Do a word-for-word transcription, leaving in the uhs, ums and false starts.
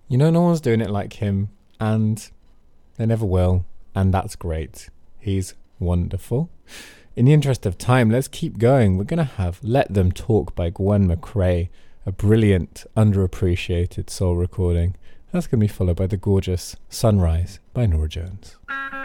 You know, no one's doing it like him, and they never will, and that's great. He's wonderful. In the interest of time, let's keep going. We're going to have Let Them Talk by Gwen McCrae, a brilliant, underappreciated soul recording. That's going to be followed by the gorgeous Sunrise by Norah Jones.